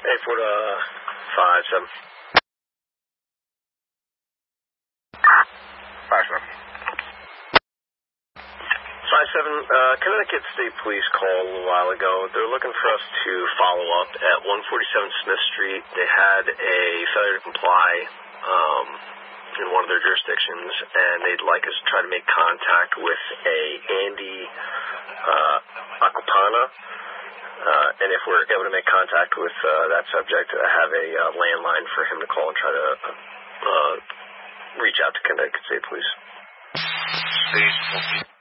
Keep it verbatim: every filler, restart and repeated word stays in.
eight four five seven. five seven. five seven, uh, Connecticut State Police called a little while ago. They're looking for us to follow up at one forty-seven Smith Street. They had a failure to comply um, in one of their jurisdictions, and they'd like us to try to make contact with a Andy uh, Aquapana. Uh, and if we're able to make contact with uh, that subject, I have a uh, landline for him to call and try to uh, reach out to Connecticut State Police. State Police.